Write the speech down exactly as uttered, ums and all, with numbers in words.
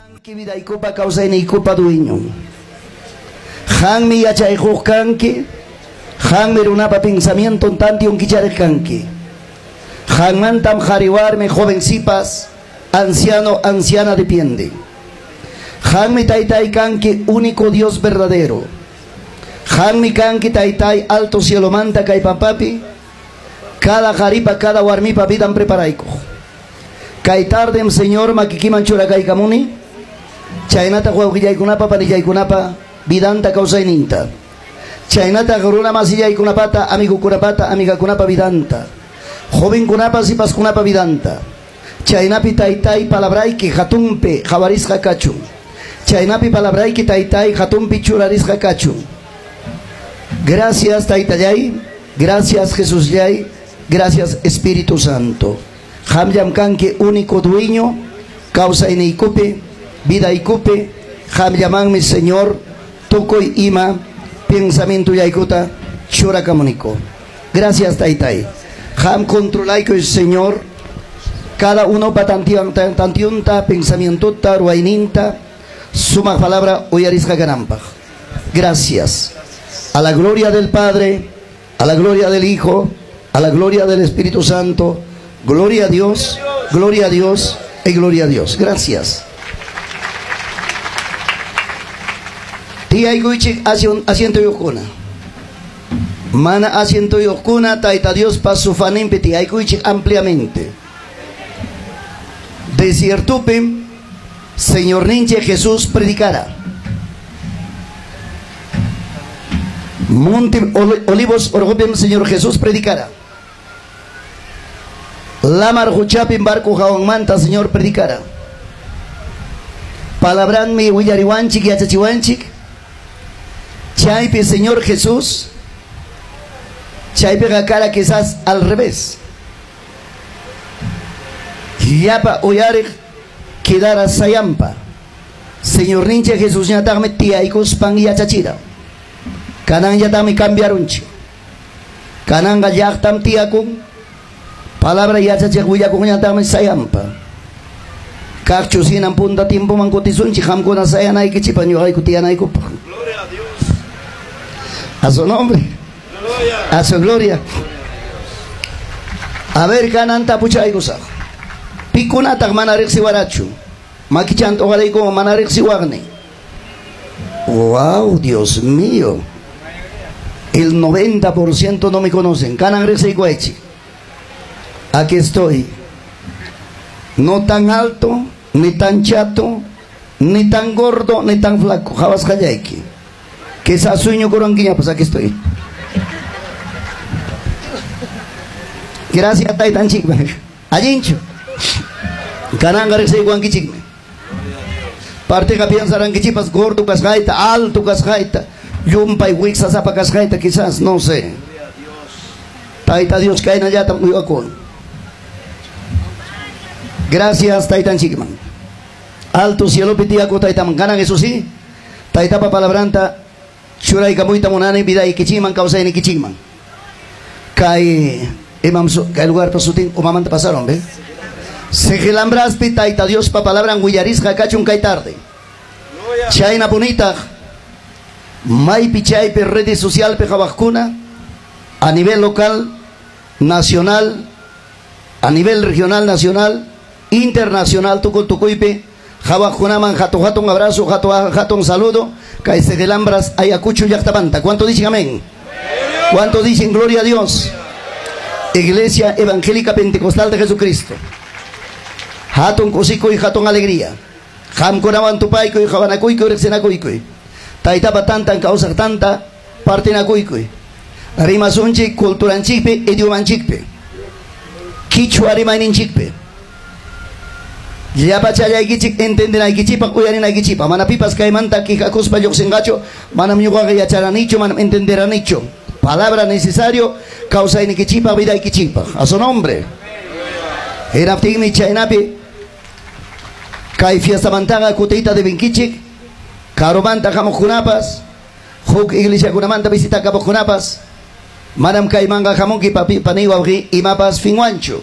Kanki vidaykupa kawsayniykupa dueño. Hanmi yachaykuq kanki, hanmi runapa pensamiento tanti unkichariq kanki. Hanmantam hariwarmi jovencipas, anciano, anciana depende. Hanmi taytay kanki único Dios verdadero. Hanmi kanki taytay alto cielo manta kay papapi, cada jaripa, cada warmipa vidan preparaykuq. Kay tardem Señor makikiman churakaykamuni, chaynata wawqillaykunapa panillaykunapa vidanta kawsayninta. Chaynata runa masillaykunapata amigukunapata amigakunapa vidanta. Jovenkunapa sipaskunapa vidanta. Chaynapi taytay palabrayki hatunpi jawarisqa kachun. Chaynapi palabrayki taytay hatunpi churarisqa kachun. Gracias taytallay, gracias Jesuslay, gracias Espíritu Santo. Hamyam kanki único dueño, causa inikupe, vida ikupe, hamyamanmi Señor, tukoy ima, pensamiento yaikuta, shura comunico. Gracias taytay. Ham controlaiko Señor, cada uno patantiunta, pensamiento ta, ruaininta, suma palabra uyarisca garampa. Gracias. A la gloria del Padre, a la gloria del Hijo, a la gloria del Espíritu Santo. Gloria a Dios, gloria a Dios y gloria a Dios. Gracias. Tía Iguichi asiento yokuna. Mana asiento yokuna, taita Dios paso fanimpe tía Iguichi ampliamente. Desiertupe, Señor Ninche Jesús predicara. Monte Olivos Orgopem, Señor Jesús predicara. Lamar Huchapin barco Jawan Manta, Señor predicara. Palabran mi Willariwanchik y Achachiwanchik. Chaipe, Señor Jesús. Chaipe cara quizás al revés. Yapa Oyarek quedara Sayampa. Señor Ninche Jesús Yatame Tiaikos Pan y Achachira. Kanan Yatame cambiarunchi. Kanan Gayaktam Tiakun. Palabra yachache huya kunya tama sayampa. Kakchu sinan punta tiempo mancotisunchi hamkuna sayana ikichipa nyuhay kutiana ikupa. Gloria a Dios. A su nombre. Gloria. A su gloria. A ver kananta pucha ikusa. Pikuna tak manarik siwarachu. Makichan togalay ko manarik siwagne. Wow, Dios mío. El noventa por ciento no me conocen. Kanan rexi guechi. Aquí estoy, no tan alto, ni tan chato, ni tan gordo, ni tan flaco. Javas Kayaiki. Que esa sueño coronguilla, pues aquí estoy. Gracias, Taitan Chikme. Ayincho. Kanangar se iguan Kichikme. Parte que piensan que chipas gordo cascaita, alto cascaita, yumpa y wixa zapa cascaita, quizás, no sé. Taita Dios que hay en allá muy bacón. Gracias, Taitan Chikman. Alto cielo pitiaco Taitan ganan eso sí. Taitapa palabranta, Shurai Kamuita Monane, vida y Kichiman, causa en Kichiman. Kai, Emamso, Kai lugar pasutin, o mamanta pasaron, ¿ve? Segelambras pitaita Dios pa palabra en Huillaris, Hakachun Kai tarde. Chaina Punita, Mai Pichay, per redes social, pejabacuna, a nivel local, nacional, a nivel regional, nacional, internacional, tuco tucuipe, jabajunaman, jato jato un abrazo, jato jato un saludo, caese de lambras, ayacucho yactabanta. ¿Cuánto dicen amén? ¿Cuánto dicen gloria a Dios? Iglesia Evangélica Pentecostal de Jesucristo. Jaton cosico y jaton alegría. Jam coraban tupaico y jabanacuico y rexenacuico. Taitapa tanta en causa tanta, parte nacuico. Rimasunchi, culturanchipe, idiomanchipe. Quichua rimaninchipe. Ya pachaya ikichik entenderá ikichipa kuyarina ikichipa mana pipas kaimanta kikakuspa yoxengacho mana myuga ya charanicho mana entenderá nicho palabra necesario causa en ikichipa vida ikichipa a su nombre era tigni chainapi kai fiesta mantaga kutita de benkichik karomanta jamojunapas huk iglesia kunamanta visita kamojunapas manam kaimanga jamonki papi paniwa imapas finguancho